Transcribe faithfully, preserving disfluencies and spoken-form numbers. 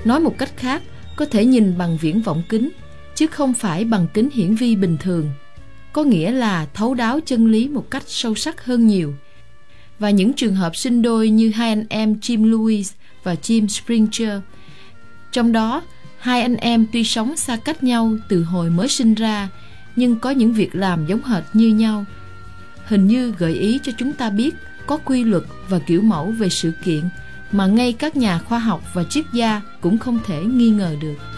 Nói một cách khác, có thể nhìn bằng viễn vọng kính, chứ không phải bằng kính hiển vi bình thường. Có nghĩa là thấu đáo chân lý một cách sâu sắc hơn nhiều. Và những trường hợp sinh đôi như hai anh em Jim Lewis và Jim Springer, trong đó hai anh em tuy sống xa cách nhau từ hồi mới sinh ra, nhưng có những việc làm giống hệt như nhau, hình như gợi ý cho chúng ta biết có quy luật và kiểu mẫu về sự kiện mà ngay các nhà khoa học và triết gia cũng không thể nghi ngờ được.